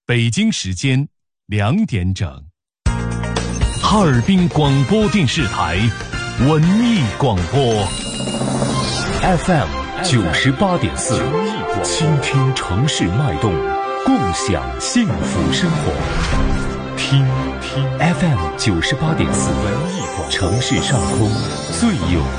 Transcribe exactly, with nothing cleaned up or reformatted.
北京时间两点整，哈尔滨广播电视台文艺广播 F M 九十八点四，倾听城市脉动，共享幸福生活。听听 F M 九十八点四，文艺广播，城市上空最有